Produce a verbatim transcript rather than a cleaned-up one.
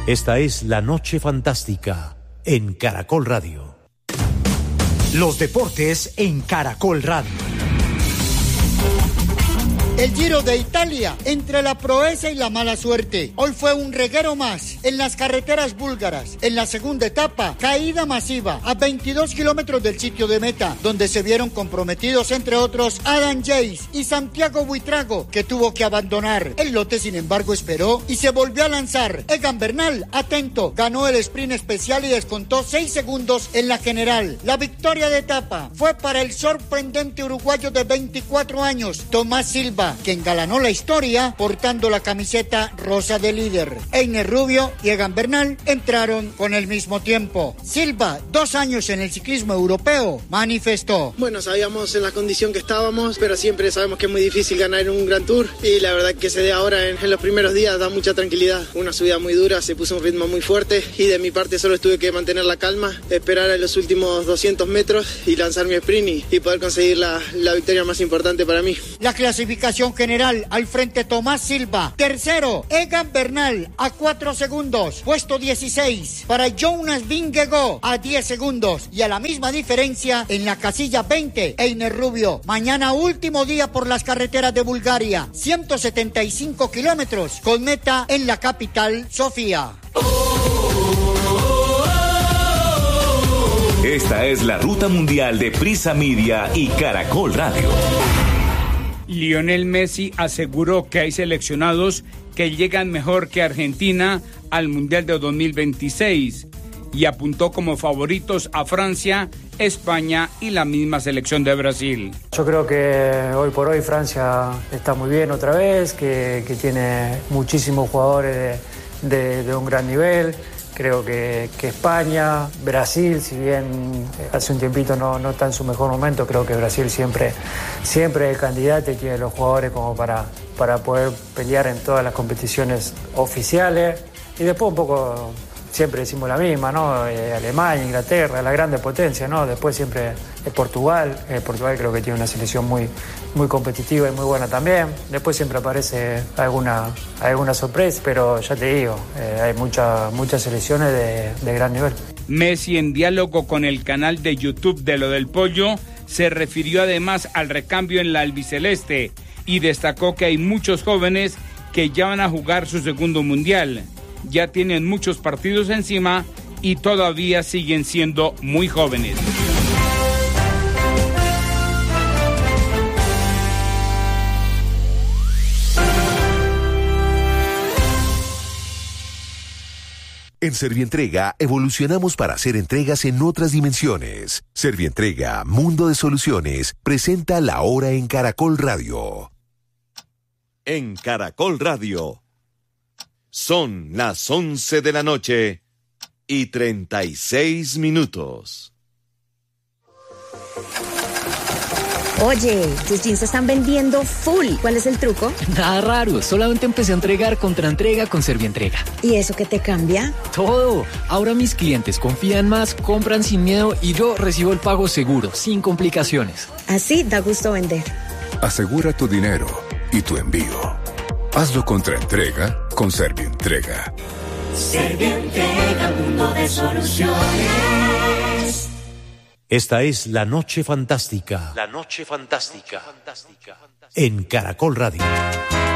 Esta es La Noche Fantástica en Caracol Radio. Los deportes en Caracol Radio. El Giro de Italia, entre la proeza y la mala suerte. Hoy fue un reguero más en las carreteras búlgaras. En la segunda etapa, caída masiva a veintidós kilómetros del sitio de meta, donde se vieron comprometidos, entre otros, Adam Yates y Santiago Buitrago, que tuvo que abandonar. El lote, sin embargo, esperó y se volvió a lanzar. Egan Bernal, atento, ganó el sprint especial y descontó seis segundos en la general. La victoria de etapa fue para el sorprendente uruguayo de veinticuatro años, Tomás Silva, que engalanó la historia portando la camiseta rosa de líder. Einer Rubio y Egan Bernal entraron con el mismo tiempo. Silva, dos años en el ciclismo europeo, manifestó: bueno, sabíamos en la condición que estábamos, pero siempre sabemos que es muy difícil ganar en un Gran Tour, y la verdad que se dé ahora en, en los primeros días da mucha tranquilidad. Una subida muy dura, se puso un ritmo muy fuerte y de mi parte solo tuve que mantener la calma, esperar a los últimos doscientos metros y lanzar mi sprint y, y poder conseguir la, la victoria más importante para mí. La clasificación general: al frente Tomás Silva, tercero Egan Bernal a cuatro segundos, puesto dieciséis para Jonas Vingegaard a diez segundos, y a la misma diferencia en la casilla veinte Einer Rubio. Mañana último día por las carreteras de Bulgaria, ciento setenta y cinco kilómetros con meta en la capital, Sofía. Esta es la ruta mundial de Prisa Media y Caracol Radio. Lionel Messi aseguró que hay seleccionados que llegan mejor que Argentina al Mundial de dos mil veintiséis y apuntó como favoritos a Francia, España y la misma selección de Brasil. Yo creo que hoy por hoy Francia está muy bien otra vez, que, que tiene muchísimos jugadores de, de, de un gran nivel. Creo que, que España, Brasil, si bien hace un tiempito no, no está en su mejor momento, creo que Brasil siempre, siempre es candidato y tiene los jugadores como para, para poder pelear en todas las competiciones oficiales. Y después un poco, siempre decimos la misma, ¿no? Eh, Alemania, Inglaterra, la grande potencia, ¿no? Después siempre es Portugal. Eh, Portugal creo que tiene una selección muy, muy competitiva y muy buena también. Después siempre aparece alguna, alguna sorpresa, pero ya te digo, eh, hay mucha, muchas selecciones de, de gran nivel. Messi, en diálogo con el canal de YouTube de Lo del Pollo, se refirió además al recambio en la albiceleste y destacó que hay muchos jóvenes que ya van a jugar su segundo mundial. Ya tienen muchos partidos encima y todavía siguen siendo muy jóvenes. En Servientrega evolucionamos para hacer entregas en otras dimensiones. Servientrega, Mundo de Soluciones, presenta La Hora en Caracol Radio. En Caracol Radio. Son las once de la noche y treinta y seis minutos. Oye, tus jeans se están vendiendo full. ¿Cuál es el truco? Nada raro, solamente empecé a entregar contra entrega con Servientrega. ¿Y eso qué te cambia? Todo. Ahora mis clientes confían más, compran sin miedo y yo recibo el pago seguro, sin complicaciones. Así da gusto vender. Asegura tu dinero y tu envío. Hazlo contra entrega con Servientrega. Servientrega, mundo de soluciones. Esta es La Noche Fantástica. La Noche Fantástica. En Caracol Radio.